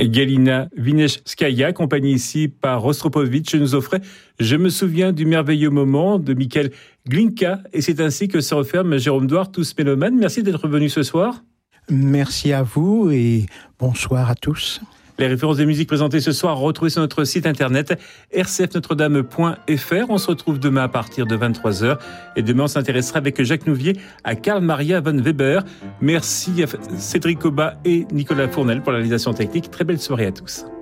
Galina Vineshskaya, accompagnée ici par Rostropovitch, nous offrait « Je me souviens du merveilleux moment » de Mikhail Glinka. Et c'est ainsi que se referme Jérôme Douart, Tous Mélomanes. Merci d'être venu ce soir. Merci à vous et bonsoir à tous. Les références des musiques présentées ce soir retrouvées sur notre site internet rcfnotredame.fr. On se retrouve demain à partir de 23h. Et demain, on s'intéressera avec Jacques Nouvier à Karl Maria von Weber. Merci à Cédric Cobat et Nicolas Fournel pour la réalisation technique. Très belle soirée à tous.